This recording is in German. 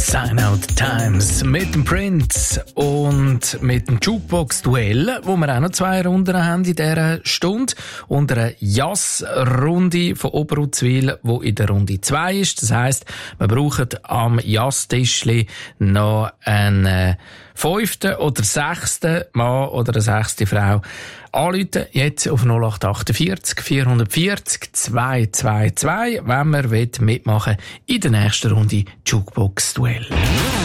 Sign Out Times mit dem Prince und mit dem Jukebox-Duell, wo wir auch noch 2 Runden haben in dieser Stunde. Und eine Jass-Runde von Oberuzwil, die in der Runde 2 ist. Das heisst, wir brauchen am Jass-Tischli noch einen 5. oder 6. Mann oder eine 6. Frau. Anrufen jetzt auf 0848 440 222, wenn man mitmachen will in der nächsten Runde Jukebox-Duell.